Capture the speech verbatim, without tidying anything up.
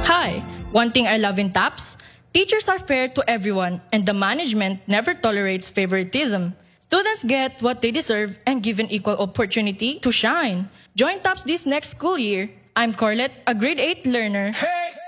Hi, one thing I love in TAPS, teachers are fair to everyone and the management never tolerates favoritism. Students get what they deserve and given equal opportunity to shine. Join TAPS this next school year. I'm Corlette, a grade eight learner. Hey!